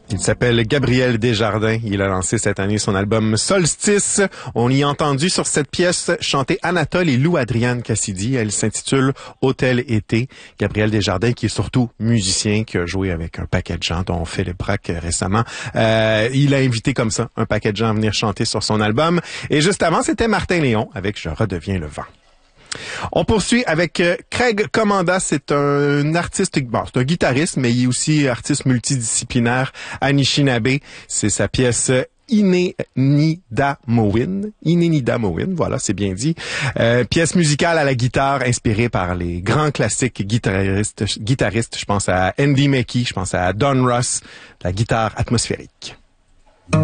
Il s'appelle Gabriel Desjardins. Il a lancé cette année son album Solstice. On y a entendu sur cette pièce chanter Anatole et Lou Adrienne Cassidy. Elle s'intitule Hôtel été. Gabriel Desjardins, qui est surtout musicien, qui a joué avec un paquet de gens, dont Philippe Braque récemment. Il a invité comme ça un paquet de gens à venir chanter sur son album. Et juste avant, c'était Martin Léon avec Je redeviens le vent. On poursuit avec Craig Commanda. C'est un artiste, bon, c'est un guitariste, mais il est aussi artiste multidisciplinaire Anishinaabe. C'est sa pièce Inenidamowin, voilà, c'est bien dit. Pièce musicale à la guitare inspirée par les grands classiques guitaristes. Je pense à Andy Mackey, je pense à Don Ross, la guitare atmosphérique.